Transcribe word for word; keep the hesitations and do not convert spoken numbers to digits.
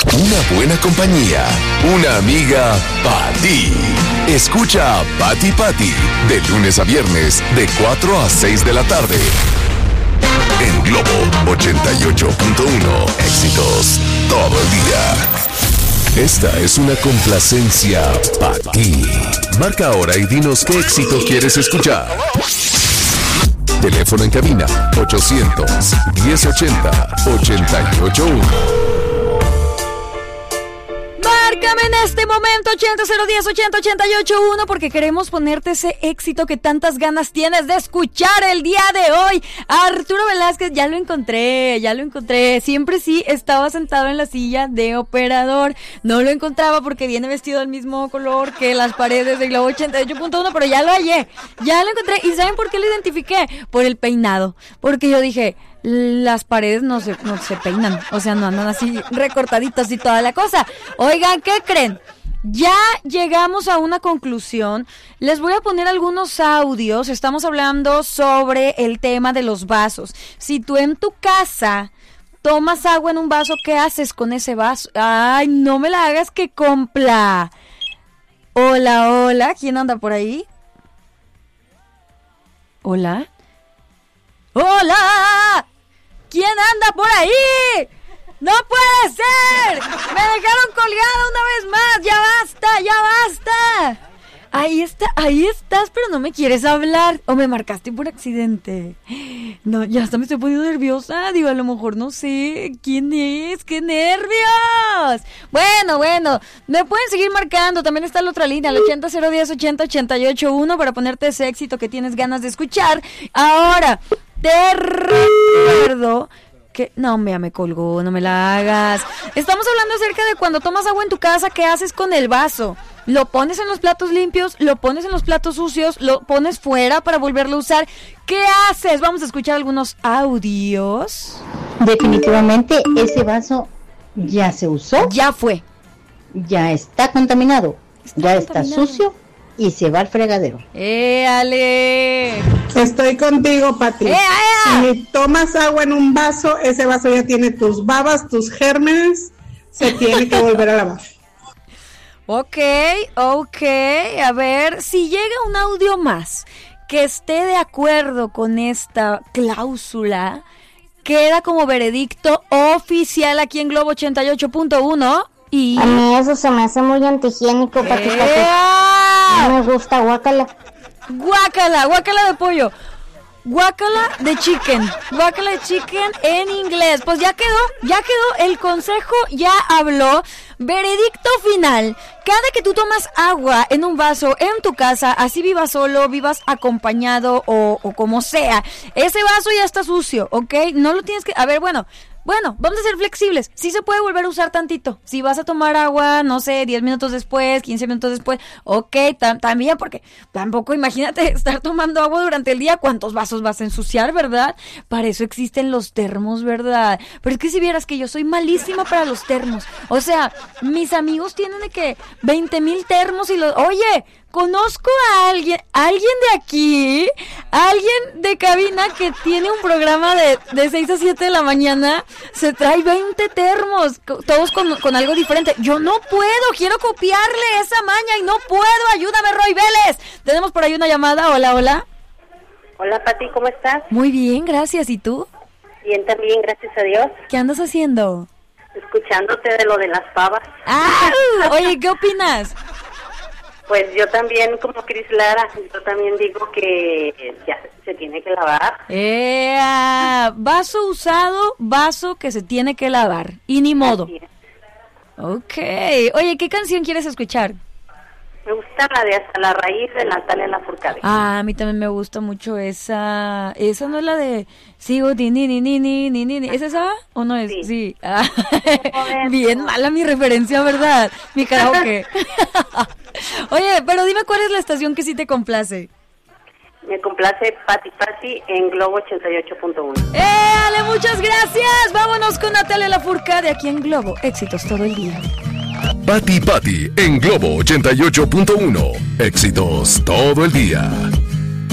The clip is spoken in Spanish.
Una buena compañía, una amiga para ti. Escucha a Pati Pati de lunes a viernes de cuatro a seis de la tarde. En Globo ochenta y ocho punto uno, éxitos todo el día. Esta es una complacencia para ti. Marca ahora y dinos qué éxito quieres escuchar. Teléfono en cabina ochocientos, diez ochenta, ochenta y ocho uno. Márcame en este momento ochenta, cero diez, ochenta, ochenta y ocho uno porque queremos ponerte ese éxito que tantas ganas tienes de escuchar el día de hoy. Arturo Velázquez, ya lo encontré, ya lo encontré. Siempre sí estaba sentado en la silla de operador. No lo encontraba porque viene vestido del mismo color que las paredes de Globo ochenta y ocho punto uno, pero ya lo hallé, ya lo encontré. ¿Y saben por qué lo identifiqué? Por el peinado. Porque yo dije, las paredes no se, no se peinan, o sea, no andan así recortaditas y toda la cosa. Oigan, ¿qué creen? Ya llegamos a una conclusión. Les voy a poner algunos audios. Estamos hablando sobre el tema de los vasos. Si tú en tu casa tomas agua en un vaso, ¿qué haces con ese vaso? Ay, no me la hagas que compla. Hola, hola, ¿quién anda por ahí? Hola. ¡Hola! ¿Quién anda por ahí? ¡No puede ser! ¡Me dejaron colgada una vez más! ¡Ya basta! ¡Ya basta! Ahí está, ahí estás, pero no me quieres hablar. O me marcaste por accidente. No, ya hasta me estoy poniendo nerviosa. Digo, a lo mejor no sé quién es. ¡Qué nervios! Bueno, bueno, me pueden seguir marcando. También está la otra línea, el ochenta, cero diez, ochenta, ochenta y ocho uno, para ponerte ese éxito que tienes ganas de escuchar. Ahora, te recuerdo que... No, mira, me colgó, no me la hagas. Estamos hablando acerca de cuando tomas agua en tu casa, ¿qué haces con el vaso? ¿Lo pones en los platos limpios? ¿Lo pones en los platos sucios? ¿Lo pones fuera para volverlo a usar? ¿Qué haces? Vamos a escuchar algunos audios. Definitivamente ese vaso ya se usó. Ya fue. Ya está contaminado. Está ya contaminado. Está sucio y se va al fregadero. ¡Eh, Ale! Estoy contigo, Pati. ¡Eh, Ale! Si tomas agua en un vaso, ese vaso ya tiene tus babas, tus gérmenes. Se tiene que volver a lavar. Ok, ok, a ver, si llega un audio más que esté de acuerdo con esta cláusula, queda como veredicto oficial aquí en Globo ochenta y ocho punto uno y... A mí eso se me hace muy antihigiénico, Pati, Pati. No me gusta, guácala. Guácala, guácala de pollo. Guácala de chicken, guácala de chicken en inglés. Pues ya quedó, ya quedó, el consejo ya habló. Veredicto final: cada que tú tomas agua en un vaso en tu casa, así vivas solo, vivas acompañado o, o como sea, ese vaso ya está sucio, ¿ok? No lo tienes que... A ver, bueno... Bueno, vamos a ser flexibles. Sí se puede volver a usar tantito. Si vas a tomar agua, no sé, diez minutos después, quince minutos después, ok, tam- también, porque tampoco imagínate estar tomando agua durante el día. ¿Cuántos vasos vas a ensuciar, verdad? Para eso existen los termos, ¿verdad? Pero es que si vieras que yo soy malísima para los termos. O sea, mis amigos tienen de que veinte mil termos y los... Oye... Conozco a alguien, alguien de aquí, alguien de cabina que tiene un programa de, de seis a siete de la mañana, se trae veinte termos, todos con, con algo diferente. Yo no puedo, quiero copiarle esa maña y no puedo, ayúdame, Roy Vélez. Tenemos por ahí una llamada, hola, hola. Hola, Pati, ¿cómo estás? Muy bien, gracias, ¿y tú? Bien, también, gracias a Dios. ¿Qué andas haciendo? Escuchándote de lo de las pavas. Ah, oye, ¿qué opinas? Pues yo también, como Cris Lara, yo también digo que ya se tiene que lavar. Eh, vaso usado, vaso que se tiene que lavar. Y ni modo. Ok. Oye, ¿qué canción quieres escuchar? Me gusta la de Hasta la Raíz de Natalia Lafourcade. Ah, a mí también me gusta mucho esa. ¿Esa no es la de Sigo ni ni ni ni ni ni ni? ¿Es esa o no es? Sí. sí. Ah, bien mala mi referencia, ¿verdad? Mi karaoke. Oye, pero dime cuál es la estación que sí te complace. Me complace Pati Pati en Globo ochenta y ocho punto uno. ¡Eh, Ale, muchas gracias! Vámonos con Natalia Lafourcade aquí en Globo. Éxitos todo el día. Pati Pati en Globo ochenta y ocho punto uno. Éxitos todo el día.